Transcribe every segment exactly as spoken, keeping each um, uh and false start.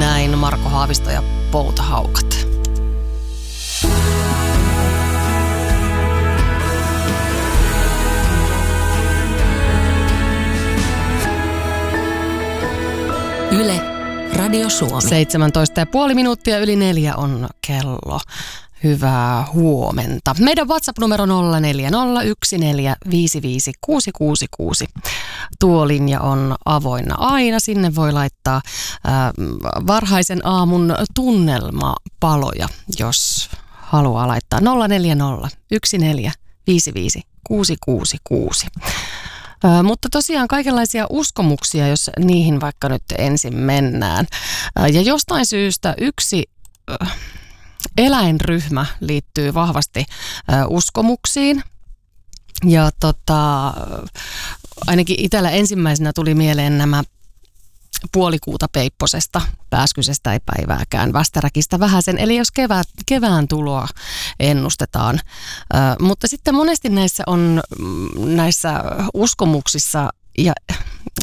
Näin Marko Haavisto ja Poutahaukat. Yle, Radio Suomi. seitsemäntoista ja puoli minuuttia yli neljä on kello. Hyvää huomenta. Meidän WhatsApp-numero nolla neljä nolla yksi neljä viisi viisi kuusi kuusi kuusi. Tuo linja on avoinna aina. Sinne voi laittaa ää, varhaisen aamun tunnelmapaloja, jos haluaa laittaa nolla neljä nolla yksi neljä viisi viisi kuusi kuusi kuusi. Ö, mutta tosiaan kaikenlaisia uskomuksia, jos niihin vaikka nyt ensin mennään. Ö, ja jostain syystä yksi ö, eläinryhmä liittyy vahvasti ö, uskomuksiin. Ja tota, ainakin itsellä ensimmäisenä tuli mieleen nämä puolikuuta peipposesta, pääskysestä ei päivääkään, västäräkistä vähäsen. Eli jos kevät, kevään tuloa ennustetaan. Ö, mutta sitten monesti näissä on näissä uskomuksissa ja ö,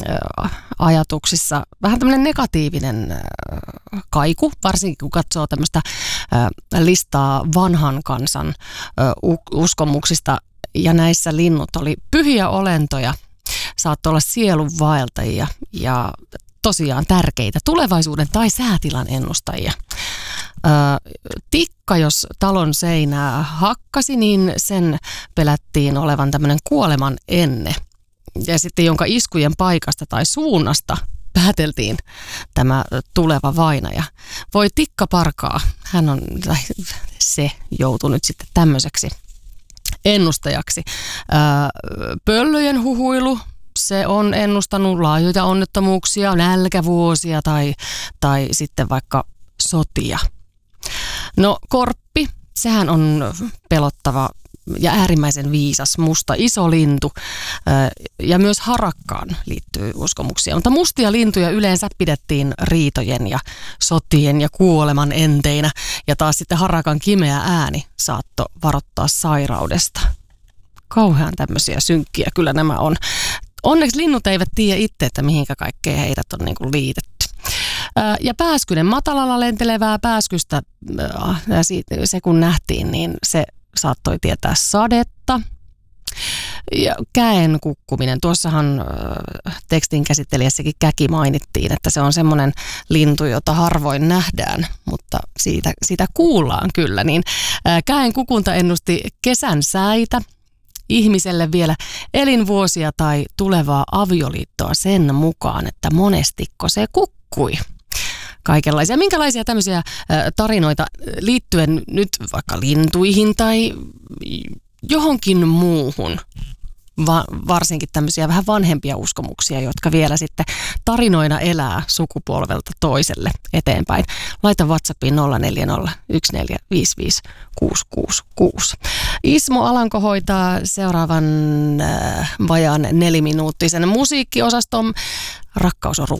ajatuksissa vähän tämmöinen negatiivinen ö, kaiku, varsinkin kun katsoo tämmöistä ö, listaa vanhan kansan ö, uskomuksista. Ja näissä linnut oli pyhiä olentoja, saattoi olla sielunvaeltajia ja tosiaan tärkeitä tulevaisuuden tai säätilan ennustajia. Ö, tikka, jos talon seinää hakkasi, niin sen pelättiin olevan tämmöinen kuoleman enne. Ja sitten jonka iskujen paikasta tai suunnasta pääteltiin tämä tuleva vainaja. Voi tikka parkaa, hän on, tai se joutui nyt sitten tämmöiseksi ennustajaksi. Ö, pöllöjen huhuilu. Se on ennustanut laajoja onnettomuuksia, nälkävuosia tai, tai sitten vaikka sotia. No korppi, sehän on pelottava ja äärimmäisen viisas musta iso lintu. Ja myös harakkaan liittyy uskomuksia. Mutta mustia lintuja yleensä pidettiin riitojen ja sotien ja kuoleman enteinä. Ja taas sitten harakan kimeä ääni saattoi varoittaa sairaudesta. Kauhean tämmöisiä synkkiä kyllä nämä on. Onneksi linnut eivät tiedä itse, että mihinkä kaikkea heidät on niin kuin liitetty. Ja pääskynen, matalalla lentelevää pääskystä, se kun nähtiin, niin se saattoi tietää sadetta. Ja käen kukkuminen, tuossahan tekstin käsittelijässäkin käki mainittiin, että se on semmoinen lintu, jota harvoin nähdään, mutta siitä, siitä kuullaan kyllä. Niin käen kukunta ennusti kesän säitä. Ihmiselle vielä elinvuosia tai tulevaa avioliittoa sen mukaan, että monestiko se kukkui. Kaikenlaisia. Minkälaisia tämmöisiä tarinoita liittyen nyt vaikka lintuihin tai johonkin muuhun, Va- varsinkin tämmöisiä vähän vanhempia uskomuksia, jotka vielä sitten tarinoina elää sukupolvelta toiselle eteenpäin. Laita WhatsAppiin nolla neljä nolla yksi neljä viisi viisi kuusi kuusi kuusi. Ismo Alanko hoitaa seuraavan äh, vajaan neliminuuttisen musiikkiosaston. Rakkaus on